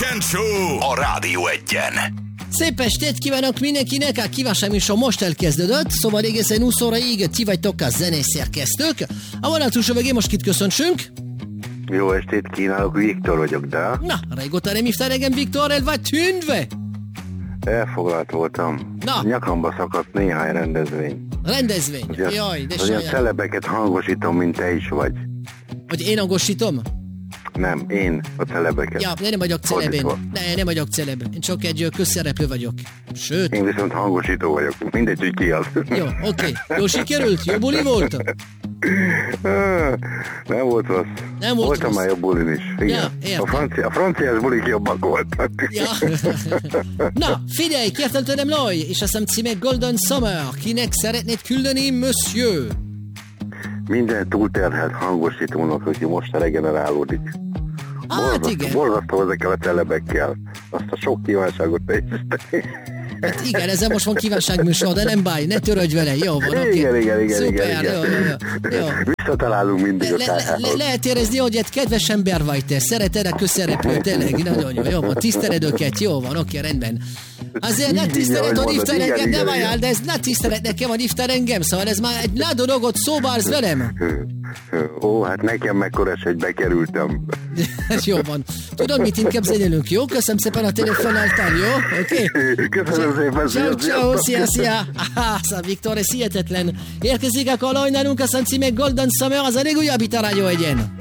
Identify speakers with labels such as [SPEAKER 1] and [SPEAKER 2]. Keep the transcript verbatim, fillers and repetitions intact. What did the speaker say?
[SPEAKER 1] Weekend Show a Rádió Egyen.
[SPEAKER 2] Szép estét kívánok mindenkinek, a kívánság is most elkezdődött, szóval egészen húsz óraig ti vagytok a zenés szerkesztők. A vonal túlsó végén most kit köszöntsünk?
[SPEAKER 3] Jó estét kínálok, Viktor vagyok, de...
[SPEAKER 2] Na, régóta nem hívtál engem Viktor, el vagy tűnve?
[SPEAKER 3] Elfoglalt voltam.
[SPEAKER 2] Na.
[SPEAKER 3] Nyakamba szakadt néhány rendezvény.
[SPEAKER 2] Rendezvény?
[SPEAKER 3] Azért,
[SPEAKER 2] Jaj, de
[SPEAKER 3] olyan
[SPEAKER 2] saját.
[SPEAKER 3] celebeket hangosítom, mint te is vagy.
[SPEAKER 2] Hogy én hangosítom?
[SPEAKER 3] Nem, én a celebeket.
[SPEAKER 2] Ja, nem vagyok celeb én.
[SPEAKER 3] Fordítva.
[SPEAKER 2] Ne, nem vagyok celeb. Én csak egy ö, közszereplő vagyok. Sőt.
[SPEAKER 3] Én viszont hangosító vagyok. Mindegy, hogy ki az.
[SPEAKER 2] Jó, oké. Okay. Jó sikerült? Jó buli volt?
[SPEAKER 3] Nem volt rossz.
[SPEAKER 2] Nem volt
[SPEAKER 3] Voltam
[SPEAKER 2] rossz.
[SPEAKER 3] már jobb bulin is. Igen.
[SPEAKER 2] Ja, értem.
[SPEAKER 3] a, francia, a franciás bulik jobbak voltak.
[SPEAKER 2] Ja. Na, figyelj, kértem tőlem Loj, és azt hiszem címe Golden Summer. Kinek szeretnéd küldeni, monsieur?
[SPEAKER 3] Minden túlterhelt hangosítónak, aki most regenerálódik.
[SPEAKER 2] Hát
[SPEAKER 3] Borzasztó,
[SPEAKER 2] igen.
[SPEAKER 3] borzasztó ezekkel a celebekkel. Azt a sok kívánságot teljesíteni.
[SPEAKER 2] Hát igen, ezzel most van kívánságműsor, de nem báj, ne törődj vele, jó van, oké.
[SPEAKER 3] Igen, igen, igen,
[SPEAKER 2] Szuper,
[SPEAKER 3] igen,
[SPEAKER 2] jó,
[SPEAKER 3] igen.
[SPEAKER 2] jó, jó, jó.
[SPEAKER 3] Visszatalálunk mindig
[SPEAKER 2] Le,
[SPEAKER 3] a
[SPEAKER 2] le,
[SPEAKER 3] kájhához.
[SPEAKER 2] le, lehet érezni, hogy egy kedves ember vagy te, szereted a közszereplő, tényleg, nagyon jó, jó van, tiszteled őket, jó van, oké, rendben. Azért ne
[SPEAKER 3] Így,
[SPEAKER 2] tiszteled,
[SPEAKER 3] ahogy
[SPEAKER 2] hogy hívtál
[SPEAKER 3] mondod,
[SPEAKER 2] engem,
[SPEAKER 3] igen,
[SPEAKER 2] nem
[SPEAKER 3] igen,
[SPEAKER 2] ajánl, de ez ne tiszteled nekem, hogy hívtál engem, szóval ez már egy nagy dolgot szóbálsz velem.
[SPEAKER 3] Ó, hát nekem mekkora eset, hogy bekerültem.
[SPEAKER 2] Jó van. Tudod, mit inkább zenélünk, jó? Köszönöm szépen a telefonáltál, jó? Oké? Okay?
[SPEAKER 3] Köszönöm szépen,
[SPEAKER 2] Ciao,
[SPEAKER 3] szia,
[SPEAKER 2] ciao,
[SPEAKER 3] szia.
[SPEAKER 2] szia, szia. Aha, szóval Viktor, ez hihetetlen. Érkezik a kalaj nálunk, a címe Golden Summer, az a legújabb itt a Rádió Egyen.